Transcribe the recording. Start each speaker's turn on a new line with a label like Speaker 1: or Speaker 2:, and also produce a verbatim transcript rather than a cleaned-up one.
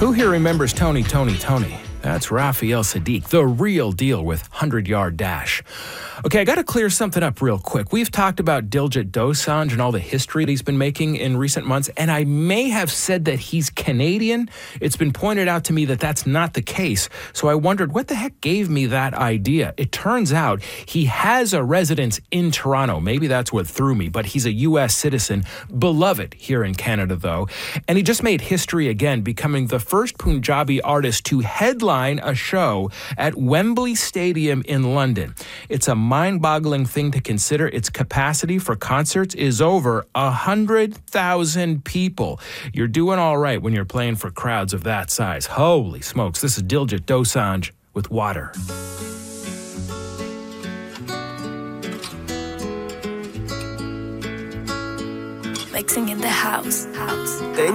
Speaker 1: Who here remembers Tony, Tony, Tony? That's Raphael Saadiq, the real deal with hundred-yard dash. Okay, I got to clear something up real quick. We've talked about Diljit Dosanjh and all the history that he's been making in recent months, and I may have said that he's Canadian. It's been pointed out to me that that's not the case, so I wondered what the heck gave me that idea. It turns out he has a residence in Toronto. Maybe that's what threw me, but he's a U S citizen, beloved here in Canada, though. And he just made history again, becoming the first Punjabi artist to headline a show at Wembley Stadium in London. It's a mind-boggling thing to consider. Its capacity for concerts is over one hundred thousand people. You're doing all right when you're playing for crowds of that size. Holy smokes, this is Diljit Dosanjh with Water.
Speaker 2: Mixing in the house, house.